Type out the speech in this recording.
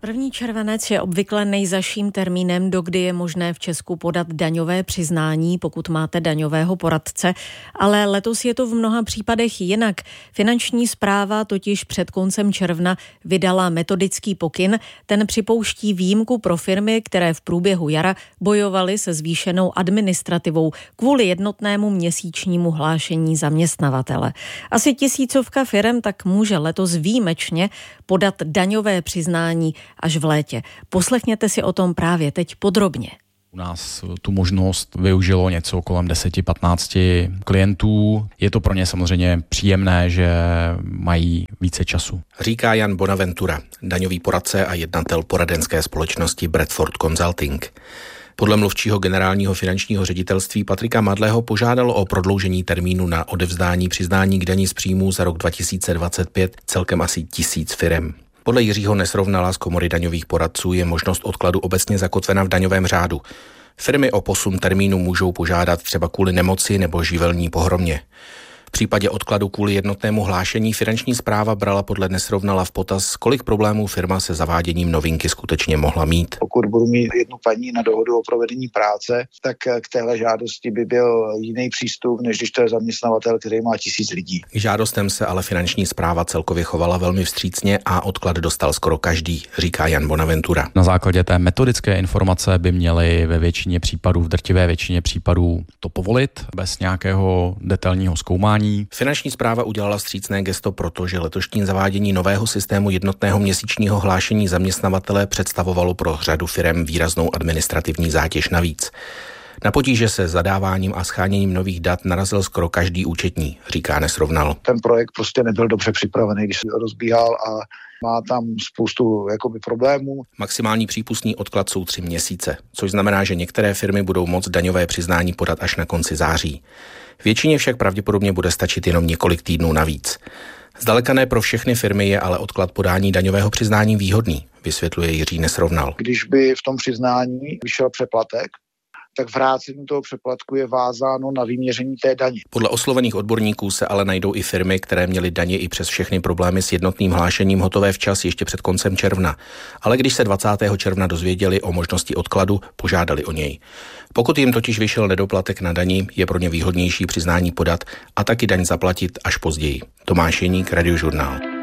1. červenec je obvykle nejzazším termínem, dokdy je možné v Česku podat daňové přiznání, pokud máte daňového poradce, ale letos je to v mnoha případech jinak. Finanční správa totiž před koncem června vydala metodický pokyn. Ten připouští výjimku pro firmy, které v průběhu jara bojovaly se zvýšenou administrativou kvůli jednotnému měsíčnímu hlášení zaměstnavatele. Asi 1000 firem tak může letos výjimečně podat daňové přiznání až v létě. Poslechněte si o tom právě teď podrobně. U nás tu možnost využilo něco kolem 10-15 klientů. Je to pro ně samozřejmě příjemné, že mají více času. Říká Jan Bonaventura, daňový poradce a jednatel poradenské společnosti Bradford Consulting. Podle mluvčího generálního finančního ředitelství Patrika Madleho požádalo o prodloužení termínu na odevzdání přiznání k dani z příjmů za rok 2025 celkem asi 1000 firem. Podle Jiřího Nesrovnala z Komory daňových poradců je možnost odkladu obecně zakotvena v daňovém řádu. Firmy o posun termínu můžou požádat třeba kvůli nemoci nebo živelní pohromě. V případě odkladu kvůli jednotnému hlášení finanční správa brala podle Nesrovnala v potaz, kolik problémů firma se zaváděním novinky skutečně mohla mít. Pokud budu mít jednu paní na dohodu o provedení práce, tak k téhle žádosti by byl jiný přístup, než když to je zaměstnavatel, který má 1000 lidí. K žádostem se ale finanční správa celkově chovala velmi vstřícně a odklad dostal skoro každý, říká Jan Bonaventura. Na základě té metodické informace by měli ve většině případů, v drtivé většině případů to povolit bez nějakého detailního zkoumání. Finanční správa udělala vstřícné gesto, protože letošní zavádění nového systému jednotného měsíčního hlášení zaměstnavatele představovalo pro řadu firem výraznou administrativní zátěž navíc. Na potíže se zadáváním a sháněním nových dat narazil skoro každý účetní, říká Nesrovnal. Ten projekt prostě nebyl dobře připravený, když se rozbíhal a má tam spoustu problémů. Maximální přípustný odklad jsou 3 měsíce, což znamená, že některé firmy budou moct daňové přiznání podat až na konci září. Většině však pravděpodobně bude stačit jenom několik týdnů navíc. Zdaleka ne pro všechny firmy je ale odklad podání daňového přiznání výhodný, vysvětluje Jiří Nesrovnal. Když by v tom přiznání vyšel přeplatek, tak vrácení toho přeplatku je vázáno na vyměření té daně. Podle oslovených odborníků se ale najdou i firmy, které měly daně i přes všechny problémy s jednotným hlášením hotové včas ještě před koncem června. Ale když se 20. června dozvěděli o možnosti odkladu, požádali o něj. Pokud jim totiž vyšel nedoplatek na dani, je pro ně výhodnější přiznání podat a taky daň zaplatit až později. Tomáš Jeník, Radiožurnál.